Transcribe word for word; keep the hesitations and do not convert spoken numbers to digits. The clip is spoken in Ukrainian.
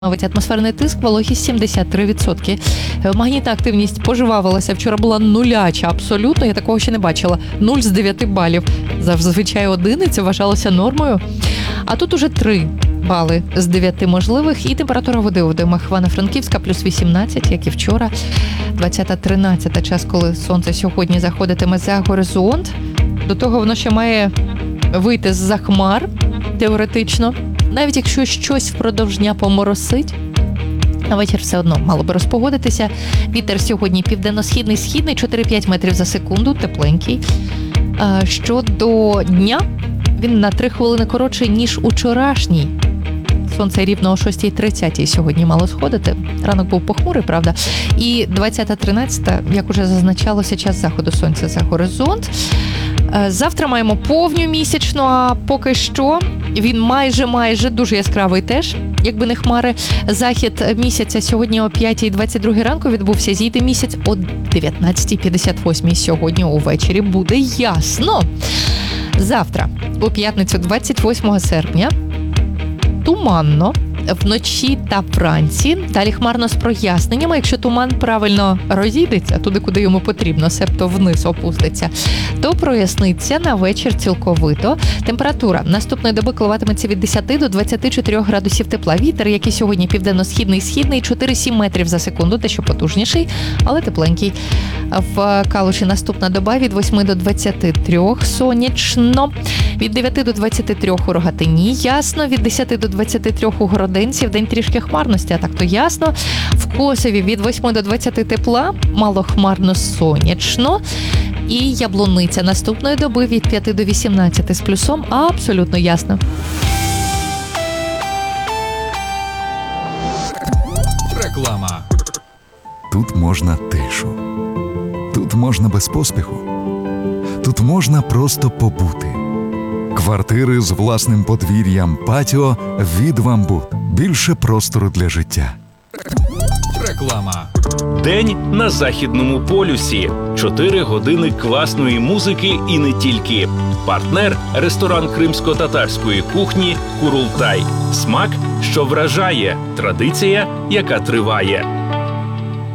Атмосферний тиск, вологість сімдесят три відсотки. Магнітна активність пожвавилася. Вчора була нуляча абсолютно, я такого ще не бачила. нуль з дев'яти балів. Зазвичай одиниця вважалося нормою. А тут уже три бали з дев'яти можливих. І температура води у водоймах Івано-Франківська плюс вісімнадцять, як і вчора. двадцята тринадцята час, коли сонце сьогодні заходитиме за горизонт. До того воно ще має вийти з-за хмар, теоретично. Навіть якщо щось впродовж дня поморосить, на вечір все одно мало би розпогодитися. Вітер сьогодні південно-східний, східний, чотири-п'ять метрів за секунду, тепленький. А щодо дня, він на три хвилини коротший, ніж учорашній. Сонце рівно о шостій тридцять сьогодні мало сходити. Ранок був похмурий, правда. І двадцята тринадцята, як уже зазначалося, час заходу сонця за горизонт. Завтра маємо повню місячну, а поки що він майже-майже дуже яскравий теж, якби не хмари. Захід місяця сьогодні о п'ятій двадцять другій ранку відбувся, зійде місяць о дев'ятнадцятій п'ятдесят восьмій сьогодні увечері. Буде ясно. Завтра, у п'ятницю двадцять восьмого серпня, туманно. Вночі та вранці, далі хмарно з проясненнями, якщо туман правильно розійдеться, туди, куди йому потрібно, себто вниз опуститься, то проясниться на вечір цілковито. Температура наступної доби коливатиметься від десяти до двадцяти чотирьох градусів тепла. Вітер, який сьогодні південно-східний, східний, чотири-сім метрів за секунду, дещо потужніший, але тепленький. В Калуші наступна доба від восьми до двадцяти трьох сонячно, від дев'яти до двадцяти трьох у Рогатині ясно, від десяти до двадцяти трьох у Городенці, в день трішки хмарності, а так то ясно. В Косові від восьми до двадцяти тепла, мало хмарно сонячно. І Яблуниця наступної доби від п'яти до вісімнадцяти з плюсом, абсолютно ясно. Реклама. Тут можна тишу. Тут можна без поспіху. Тут можна просто побути. Квартири з власним подвір'ям, патіо від «Вамбут». Більше простору для життя. Реклама. День на Західному полюсі. Чотири години класної музики і не тільки. Партнер – ресторан кримсько-татарської кухні «Курултай». Смак, що вражає. Традиція, яка триває.